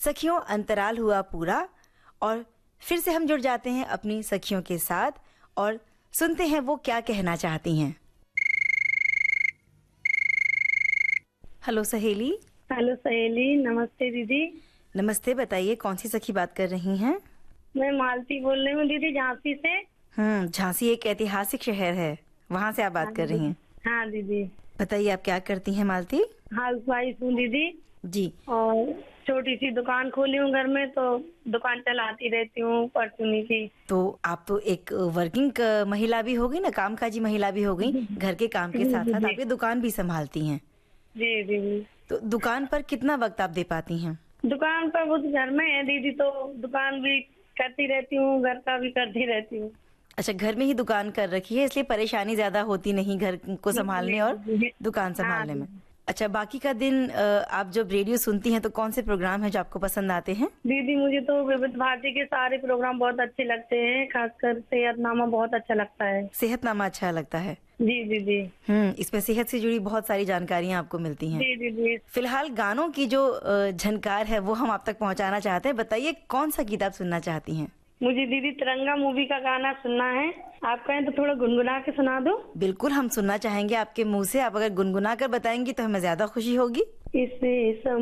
सखियों, अंतराल हुआ पूरा और फिर से हम जुड़ जाते हैं अपनी सखियों के साथ और सुनते हैं वो क्या कहना चाहती हैं। हेलो सहेली। हेलो सहेली, नमस्ते दीदी। नमस्ते, बताइए कौन सी सखी बात कर रही हैं? मैं मालती बोल रही हूँ दीदी, झांसी से। झांसी एक ऐतिहासिक शहर है, वहाँ से आप हाँ बात कर रही दीदी। हैं। हाँ दीदी। बताइए आप क्या करती हैं मालती? हाउस वाइफ हूँ दीदी। जी। और छोटी सी दुकान खोली हूँ घर में, तो दुकान चलाती रहती हूँ परचूनी की। तो आप तो एक वर्किंग महिला भी हो गई ना, कामकाजी महिला भी हो गई। घर के काम के जी साथ साथ दीदी। आप ये दुकान भी संभालती हैं। जी दीदी। तो दुकान पर कितना वक्त आप दे पाती हैं? दुकान पर वो तो घर में है दीदी, तो दुकान भी करती रहती हूँ, घर का भी करती रहती हूँ। अच्छा, घर में ही दुकान कर रखी है, इसलिए परेशानी ज्यादा होती नहीं घर को संभालने और दुकान हाँ संभालने में। दीदी। अच्छा, बाकी का दिन आप जब रेडियो सुनती हैं तो कौन से प्रोग्राम है जो आपको पसंद आते हैं? दीदी मुझे तो विविध भारती के सारे प्रोग्राम बहुत अच्छे लगते हैं, खासकर सेहतनामा बहुत अच्छा लगता है। सेहतनामा अच्छा लगता है। जी दीदी। इसमें सेहत से जुड़ी बहुत सारी जानकारियां आपको मिलती हैं। जी दीदी। फिलहाल गानों की जो झनकार है वो हम आप तक पहुंचाना चाहते हैं। बताइए कौन सा गीत आप सुनना चाहती हैं? मुझे दीदी तिरंगा मूवी का गाना सुनना है। आप कहें तो थोड़ा गुनगुना के सुना दो। बिल्कुल, हम सुनना चाहेंगे आपके मुंह से। आप अगर गुनगुना कर बताएंगी तो हमें ज्यादा खुशी होगी। इसे